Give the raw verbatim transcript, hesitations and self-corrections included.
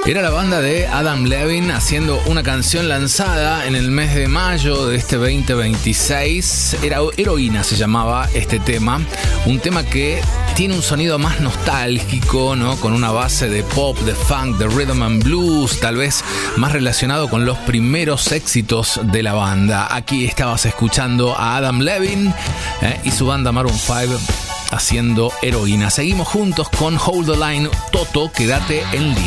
Era la banda de Adam Levine haciendo una canción lanzada en el mes de mayo de este veinte veintiséis. Era Heroína, se llamaba este tema. Un tema que tiene un sonido más nostálgico, ¿no? Con una base de pop, de funk, de rhythm and blues, tal vez más relacionado con los primeros éxitos de la banda. Aquí estabas escuchando a Adam Levine ¿eh? y su banda Maroon cinco haciendo Heroína. Seguimos juntos con Hold the Line. Toto, quédate en línea.